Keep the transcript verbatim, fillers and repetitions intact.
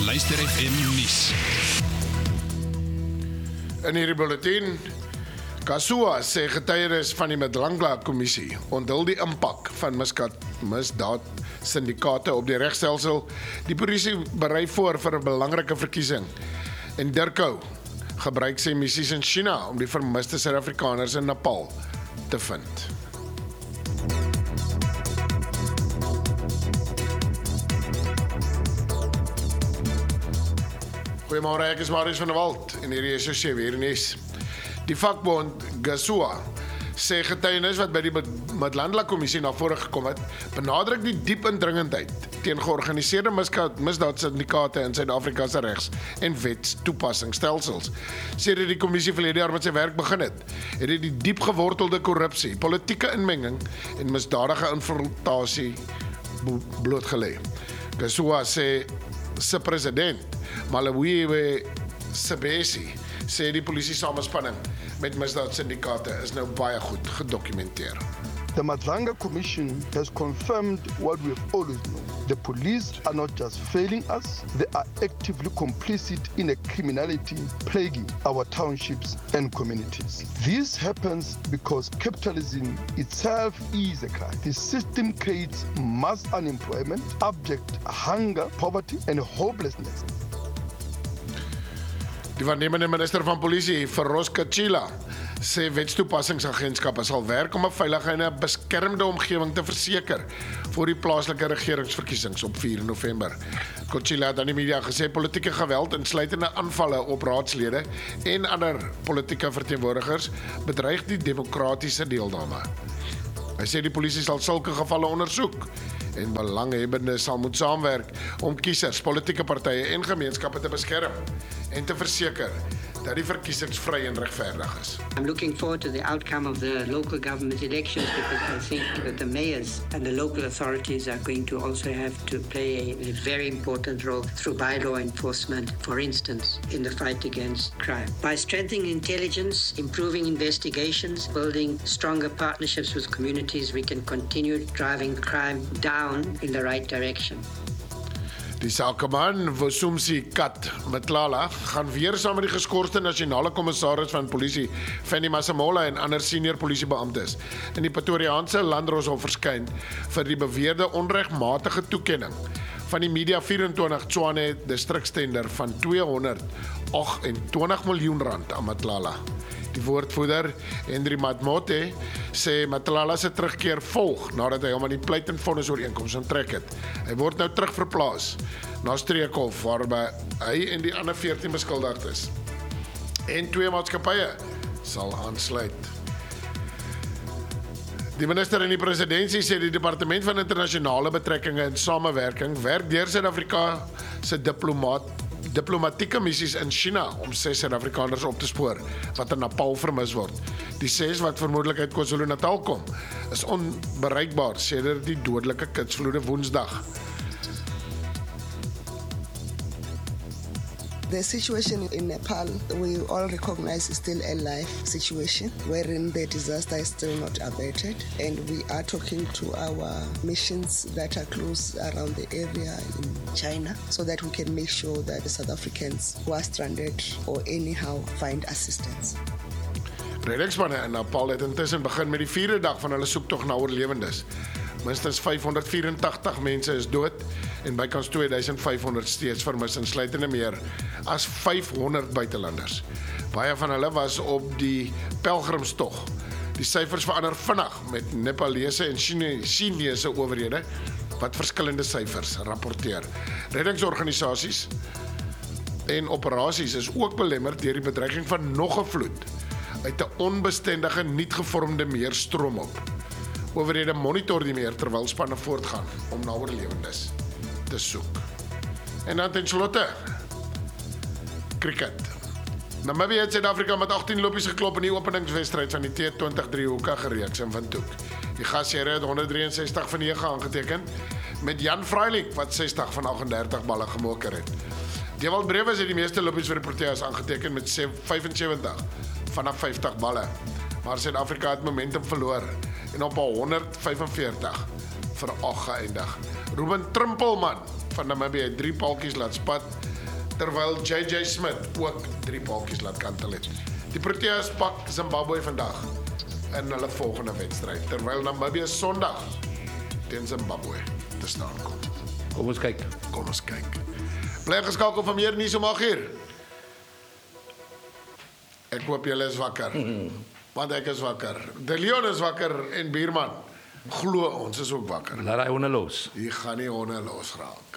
Luister F M nuus. In hierdie bulletin, Kasua sê getuienis van die Madlangla Kommissie onthul die impak van misdaad, misdaad syndikaate op die regstelsel. Die polisie berei voor vir 'n belangrike verkiesing. En Dirkou gebruik sy missies in China om die vermiste Suid-Afrikaners in Nepal te vind. Goeiemôre, ek is Marius van der Walt en hierdie is so weer nuus. Die vakbond Kasua sê getuienis wat by die Madlangla Kommissie na vore gekom het, benadruk die diep indringendheid teen georganiseerde misdaadsyndikaate in Suid-Afrika se regs- en wetstoepassingsstelsels. Sedert die kommissie verlede jaar met sy werk begin het, het dit die diep gewortelde korrupsie, politieke inmenging en misdadige infiltrasie blootgelê. Kasua sê se president Malawiwe Sebesi sê die polisie samespanning met misdaadsyndikaate is nou baie goed gedokumenteer. The Madlangla Commission has confirmed what we have always known. The police are not just failing us, they are actively complicit in a criminality plaguing our townships and communities. This happens because capitalism itself is a crime. The system creates mass unemployment, abject hunger, poverty and hopelessness. Die waarnemende minister van polisie, Feroz Kachila, sê wetstoepassingsagentskappe sal werk om 'n veilige en 'n beskermde omgewing te verseker vir die plaaslike regeringsverkiesings op vier November. Kachila het aan die media gesê politieke geweld, insluitende aanvalle op raadslede en ander politieke verteenwoordigers, bedreig die demokratiese deelname. Hy sê die polisie sal sulke gevalle ondersoek en belanghebbendes sal moet saamwerk om kiesers, politieke partye en gemeenskappe te beskerm en te verseker dat die verkiesings vry en regverdig is. I'm looking forward to the outcome of the local government elections because I think that the mayors and the local authorities are going to also have to play a, a very important role through bylaw enforcement, for instance, in the fight against crime. By strengthening intelligence, improving investigations, building stronger partnerships with communities, we can continue driving crime down in the right direction. Die sakeman, Vusumuzi Kat Matlala, gaan weer saam met die geskorste nasionale kommissaris van polisie, Fanny Masemola en ander senior polisiebeamptes in die Pretoriaanse Landdroshof verskyn vir die beweerde onregmatige toekenning van die Media vyf en twintig Tshwane distriktstender van tweehonderd agt en twintig miljoen rand aan Matlala. Die woordvoerder, Henry Matmote, sê Matlala se terugkeer volg nadat hy hom aan die pleit en vonnis ooreenkoms onttrek het. Hy word nou terug verplaas na Streekhof waarby hy en die ander veertien beskuldigdes en twee maatskappye sal aansluit. Die minister in die presidentsie sê die departement van internasionale betrekkinge en samewerking werk deur Suid-Afrika se diplomaat diplomatieke missies in China om ses Suid-Afrikaners op te spoor wat in Nepal vermis word. Die ses wat vermoedelik uit KwaZulu-Natal kom, is onbereikbaar sedert die dodelike kitsvloede Woensdag. The situation in Nepal, we all recognize is still a life situation wherein the disaster is still not abated, and we are talking to our missions that are close around the area in China so that we can make sure that the South Africans who are stranded or anyhow find assistance. Reddingspanne in Nepal het intussen begin met die vierde dag van hulle soektog na oorlewendes. Minstens vyfhonderd vyfentagtig mense is dood en bykans twee duisend vyfhonderd steeds vermis, insluitende meer as vyfhonderd buitelanders. Baie van hulle was op die pelgrimstog. Die syfers verander vinnig met Nepalese en Chinese owerhede wat verskillende syfers rapporteer. Reddingsorganisasies en operasies is ook belemmer deur die bedreiging van nog 'n vloed uit 'n onbestendige, niet gevormde meer stroom op. Owerhede monitor die meer terwyl spanne voortgaan om na oorlewendes te soek. En dan ten slotte, cricket. Namibië het Suid-Afrika met agttien lopies geklop in die openingswedstryd van die T twintig driehoekige reeks in Windhoek. Die gasheer het honderd ses drie stig van nege aangeteken met Jan Freilich wat sestig van agt en dertig balle gemoker het. Dewald Brewe het die meeste lopies vir die Proteas aangeteken met vyfensewentig vanaf vyftig balle. Maar Suid-Afrika het momentum verloor en op honderd vyfenveertig vir agt geëindig. Ruben Trimpelman van Namibië het drie paltjies laat spat terwyl J J Smith ook drie balkies laat kantel het. Die Proteas pak Zimbabwe vandag in hulle volgende wedstryd, terwyl Namibië Sondag teen Zimbabwe te staan kom. Kom ons kyk. Kom ons kyk. Bly geskakel vir meer nuus om agt uur. Ek hoop julle is wakker. Want ek is wakker. De Leon is wakker en Bierman. Glo ons is ook wakker. Laat hy honde los. Jy gaan nie honde losraak.